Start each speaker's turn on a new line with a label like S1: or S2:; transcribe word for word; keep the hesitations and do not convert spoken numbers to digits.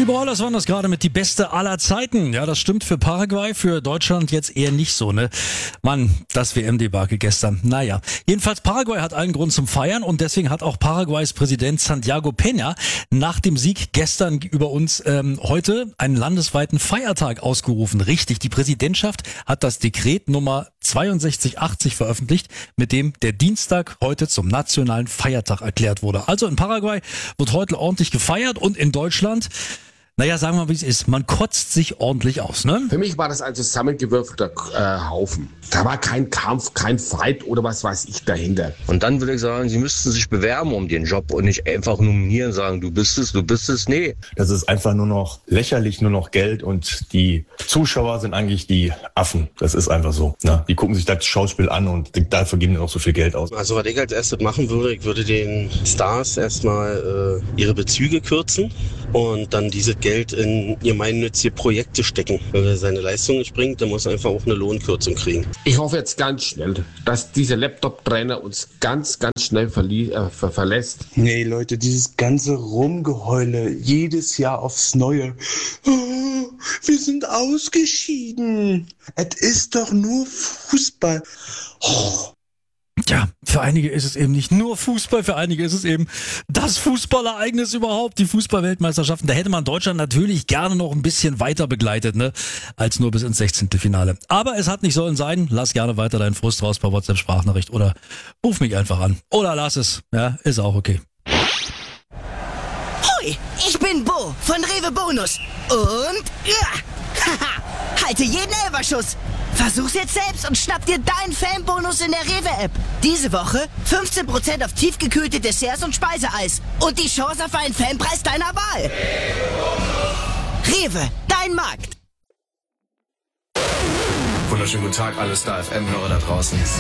S1: Lieber Ollers, waren das gerade mit die beste aller Zeiten. Ja, das stimmt für Paraguay, für Deutschland jetzt eher nicht so, ne? Mann, das W M-Debakel gestern. Naja, jedenfalls Paraguay hat allen Grund zum Feiern und deswegen hat auch Paraguays Präsident Santiago Peña nach dem Sieg gestern über uns ähm, heute einen landesweiten Feiertag ausgerufen. Richtig, die Präsidentschaft hat das Dekret Nummer zweiundsechzig achtzig veröffentlicht, mit dem der Dienstag heute zum nationalen Feiertag erklärt wurde. Also in Paraguay wird heute ordentlich gefeiert und in Deutschland, naja, sagen wir mal, wie es ist, man kotzt sich ordentlich aus, ne?
S2: Für mich war das ein zusammengewürfelter äh, Haufen. Da war kein Kampf, kein Fight oder was weiß ich dahinter.
S3: Und dann würde ich sagen, sie müssten sich bewerben um den Job und nicht einfach nominieren und sagen, du bist es, du bist es. Nee.
S4: Das ist einfach nur noch lächerlich, nur noch Geld und die Zuschauer sind eigentlich die Affen. Das ist einfach so. Ne? Die gucken sich das Schauspiel an und dafür geben die auch so viel Geld aus.
S5: Also was ich als erstes machen würde, ich würde den Stars erstmal äh, ihre Bezüge kürzen und dann dieses Geld in gemeinnützige Projekte stecken. Wenn er seine Leistung nicht bringt, dann muss er einfach auch eine Lohnkürzung kriegen.
S2: Ich hoffe jetzt ganz schnell, dass dieser Laptop-Trainer uns ganz, ganz schnell verlie- äh, ver- verlässt.
S6: Nee, Leute, dieses ganze Rumgeheule, jedes Jahr aufs Neue. Oh, wir sind ausgeschieden. Es ist doch nur Fußball. Oh.
S1: Ja, für einige ist es eben nicht nur Fußball, für einige ist es eben das Fußballereignis überhaupt, die Fußball-Weltmeisterschaften. Da hätte man Deutschland natürlich gerne noch ein bisschen weiter begleitet, ne, als nur bis ins Sechzehntelfinale. Aber es hat nicht sollen sein. Lass gerne weiter deinen Frust raus per WhatsApp-Sprachnachricht oder ruf mich einfach an. Oder lass es. Ja, ist auch okay.
S7: Hoi, ich bin Bo von Rewe Bonus. Und ja, haha, halte jeden Elferschuss. Versuch's jetzt selbst und schnapp dir deinen Fanbonus in der Rewe-App. Diese Woche fünfzehn Prozent auf tiefgekühlte Desserts und Speiseeis. Und die Chance auf einen Fanpreis deiner Wahl. Rewe, dein Markt.
S8: Wunderschönen guten Tag, alle Star F M-Hörer da draußen.